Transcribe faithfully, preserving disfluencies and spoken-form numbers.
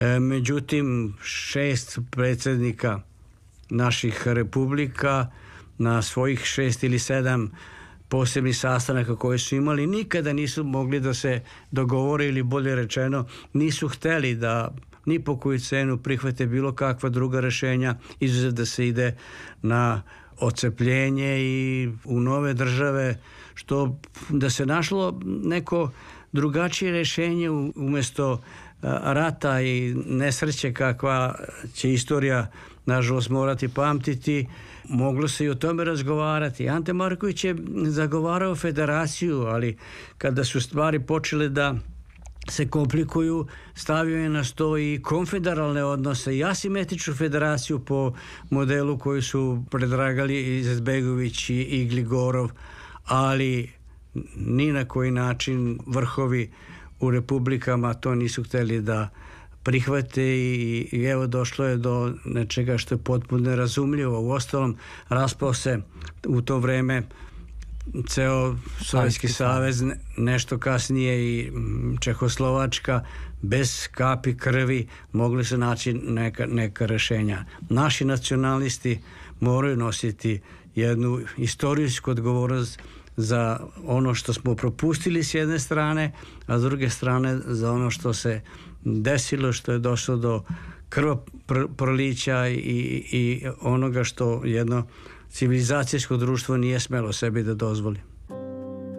Međutim, šest predsjednika naših republika na svojih šest ili sedam posebnih sastanaka koje su imali nikada nisu mogli da se dogovore, ili bolje rečeno nisu hteli da ni po koju cenu prihvate bilo kakva druga rešenja, izuzev da se ide na ocepljenje i u nove države, što da se našlo neko drugačije rešenje umesto rata i nesreće kakva će istorija nažalost morati pamtiti, moglo se i o tome razgovarati. Ante Marković je zagovarao federaciju, ali kada su stvari počele da se komplikuju, stavio je na sto i konfederalne odnose i asimetričnu federaciju po modelu koji su predragali Izetbegović i Gligorov, ali ni na koji način vrhovi u republikama to nisu hteli da prihvate i, i evo došlo je do nečega što je potpuno nerazumljivo. Uostalom, raspao se u to vreme ceo Sovjetski savez, nešto kasnije i Čehoslovačka, bez kapi krvi mogli su naći neka, neka rešenja. Naši nacionalisti moraju nositi jednu istorijsku odgovornost za ono što smo propustili s jedne strane, a s druge strane za ono što se desilo, što je došlo do krvoprolića i, i onoga što jedno civilizacijsko društvo nije smelo sebi da dozvoli.